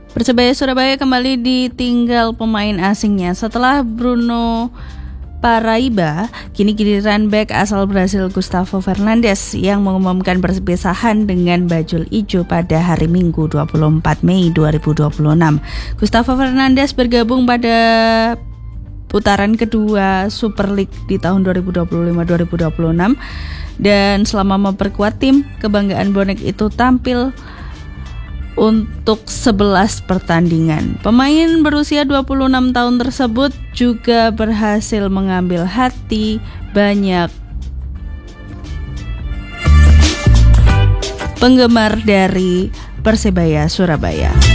Persebaya Surabaya kembali ditinggal pemain asingnya setelah Bruno Paraiba. Kini giliran bek asal Brasil Gustavo Fernandes yang mengumumkan perpisahan dengan Bajul Ijo pada hari Minggu 24 Mei 2026. Gustavo Fernandes bergabung pada putaran kedua Super League di tahun 2025-2026 dan selama memperkuat tim, kebanggaan bonek itu tampil untuk 11 pertandingan. Pemain berusia 26 tahun tersebut juga berhasil mengambil hati banyak penggemar dari Persebaya Surabaya.